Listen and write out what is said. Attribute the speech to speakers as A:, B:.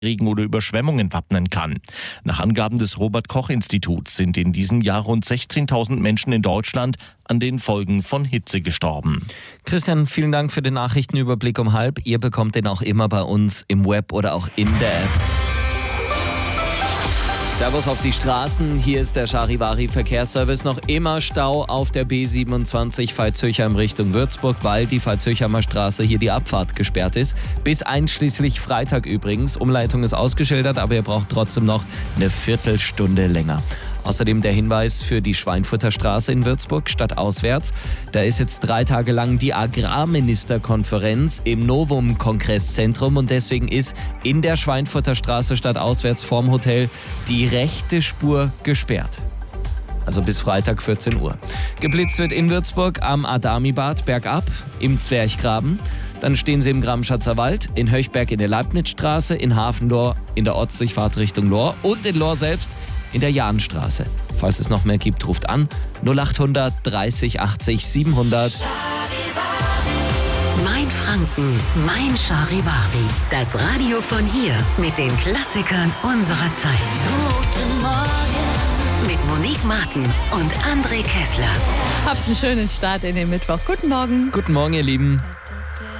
A: Regen oder Überschwemmungen wappnen kann. Nach Angaben des Robert-Koch-Instituts sind in diesem Jahr rund 16.000 Menschen in Deutschland an den Folgen von Hitze gestorben.
B: Christian, vielen Dank für den Nachrichtenüberblick um 12:30. Ihr bekommt den auch immer bei uns im Web oder auch in der App. Servus auf die Straßen, hier ist der Charivari Verkehrsservice. Noch immer Stau auf der B27 Veitshöchheim Richtung Würzburg, weil die Veitshöchheimer Straße hier die Abfahrt gesperrt ist. Bis einschließlich Freitag übrigens. Umleitung ist ausgeschildert, aber ihr braucht trotzdem noch eine Viertelstunde länger. Außerdem der Hinweis für die Schweinfurter Straße in Würzburg stadtauswärts. Da ist jetzt 3 Tage lang die Agrarministerkonferenz im Novum-Kongresszentrum und deswegen ist in der Schweinfurter Straße stadtauswärts vorm Hotel die rechte Spur gesperrt. Also bis Freitag 14 Uhr. Geblitzt wird in Würzburg am Adamibad bergab, im Zwerchgraben. Dann stehen sie im Gramschatzer Wald, in Höchberg in der Leibnizstraße, in Hafenlohr in der Ortsdurchfahrt Richtung Lohr und in Lohr selbst in der Jahnstraße. Falls es noch mehr gibt, ruft an 0800 30 80 700.
C: Mein Franken, mein Charivari. Das Radio von hier mit den Klassikern unserer Zeit. Guten Morgen. Mit Monique Martin und André Kessler.
D: Habt einen schönen Start in den Mittwoch. Guten Morgen.
B: Guten Morgen, ihr Lieben.